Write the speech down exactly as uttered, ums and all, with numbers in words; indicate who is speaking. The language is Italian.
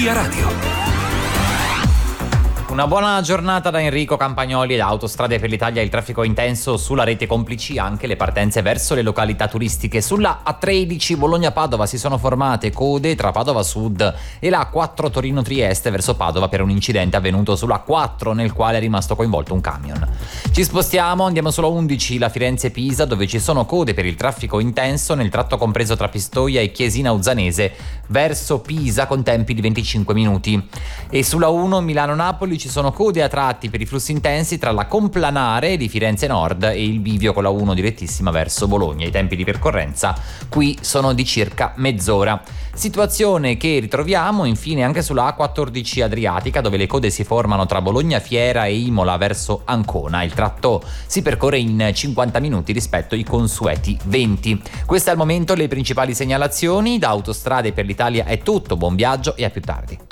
Speaker 1: Via Radio.
Speaker 2: Una buona giornata da Enrico Campagnoli. Da Autostrade per l'Italia il traffico è intenso sulla rete, complici anche le partenze verso le località turistiche. Sulla A tredici Bologna-Padova si sono formate code tra Padova Sud e la A quattro Torino-Trieste verso Padova per un incidente avvenuto sulla A quattro nel quale è rimasto coinvolto un camion. Ci spostiamo, andiamo sulla undici, la Firenze-Pisa, dove ci sono code per il traffico intenso nel tratto compreso tra Pistoia e Chiesina Uzzanese verso Pisa con tempi di venticinque minuti. E sulla uno Milano-Napoli ci sono code a tratti per i flussi intensi tra la Complanare di Firenze Nord e il bivio con la uno direttissima verso Bologna. I tempi di percorrenza qui sono di circa mezz'ora. Situazione che ritroviamo infine anche sulla A quattordici Adriatica, dove le code si formano tra Bologna Fiera e Imola verso Ancona. Il tratto si percorre in cinquanta minuti rispetto ai consueti venti. Queste al momento le principali segnalazioni. Da Autostrade per l'Italia è tutto, buon viaggio e a più tardi.